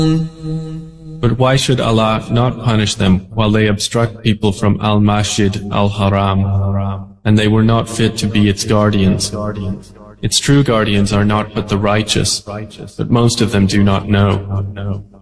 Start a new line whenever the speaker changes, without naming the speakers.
But why should Allah not punish them while they obstruct people from Al-Masjid Al-Haram, and they were not fit to be its guardians? Its true guardians are not but the righteous, but most of them do not know.